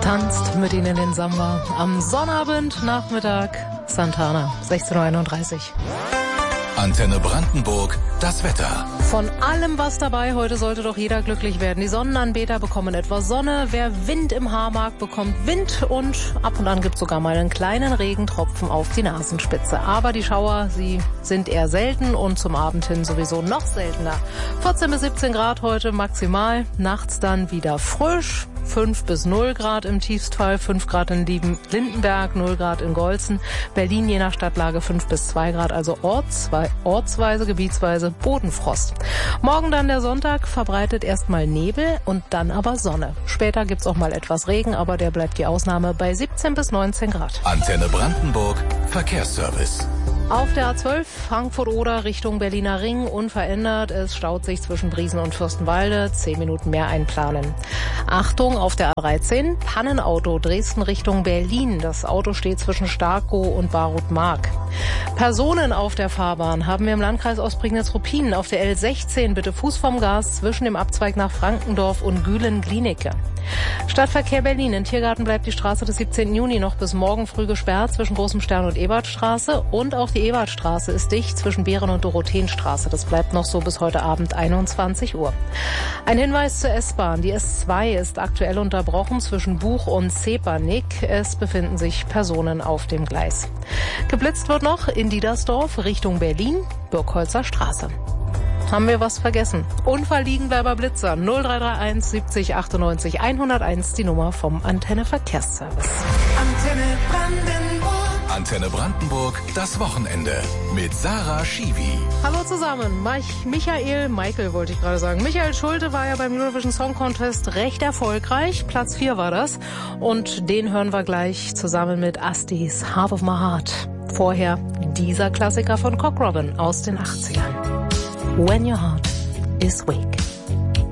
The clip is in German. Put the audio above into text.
Tanzt mit ihnen den Samba am Sonnabend, Nachmittag, Santana, 16:31 Uhr. Antenne Brandenburg, das Wetter. Von allem was dabei, heute sollte doch jeder glücklich werden. Die Sonnenanbeter bekommen etwas Sonne, wer Wind im Haar mag, bekommt Wind und ab und an gibt es sogar mal einen kleinen Regentropfen auf die Nasenspitze. Aber die Schauer, sie sind eher selten und zum Abend hin sowieso noch seltener. 14 bis 17 Grad heute maximal, nachts dann wieder frisch. 5 bis 0 Grad im Tiefstfall, 5 Grad in Lindenberg, 0 Grad in Golzen, Berlin je nach Stadtlage 5 bis 2 Grad, also ortsweise, gebietsweise Bodenfrost. Morgen dann der Sonntag, verbreitet erstmal Nebel und dann aber Sonne. Später gibt's auch mal etwas Regen, aber der bleibt die Ausnahme bei 17 bis 19 Grad. Antenne Brandenburg, Verkehrsservice. Auf der A12 Frankfurt-Oder Richtung Berliner Ring unverändert. Es staut sich zwischen Briesen und Fürstenwalde. 10 Minuten mehr einplanen. Achtung auf der A13. Pannenauto Dresden Richtung Berlin. Das Auto steht zwischen Starkow und Barut-Mark. Personen auf der Fahrbahn haben wir im Landkreis Ostprignitz-Ruppin. Auf der L16 bitte Fuß vom Gas zwischen dem Abzweig nach Frankendorf und Gülen-Glienicke. Stadtverkehr Berlin. In Tiergarten bleibt die Straße des 17. Juni noch bis morgen früh gesperrt zwischen Großem Stern und Ebertstraße. Und auch die Ebertstraße ist dicht zwischen Beeren- und Dorotheenstraße. Das bleibt noch so bis heute Abend 21 Uhr. Ein Hinweis zur S-Bahn. Die S2 ist aktuell unterbrochen zwischen Buch und Zepernick. Es befinden sich Personen auf dem Gleis. Geblitzt wird noch in Diedersdorf Richtung Berlin, Birkholzer Straße. Haben wir was vergessen? Unfallliegenbleiber Blitzer 0331 70 98 101, die Nummer vom Antenne Verkehrsservice. Antenne Brandenburg. Antenne Brandenburg, das Wochenende mit Sarah Schiwi. Hallo zusammen, Michael wollte ich gerade sagen. Michael Schulte war ja beim Eurovision Song Contest recht erfolgreich. Platz 4 war das. Und den hören wir gleich zusammen mit Astis Half of My Heart. Vorher dieser Klassiker von Cock Robin aus den 80ern. When Your Heart is Weak.